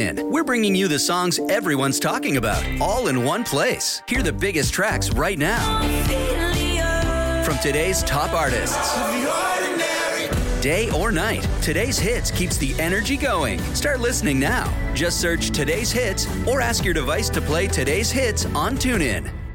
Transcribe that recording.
TuneIn. We're bringing you the songs everyone's talking about, all in one place. Hear the biggest tracks right now from today's top artists. Day or night, Today's Hits keeps the energy going. Start listening now. Just search Today's Hits or ask your device to play Today's Hits on TuneIn.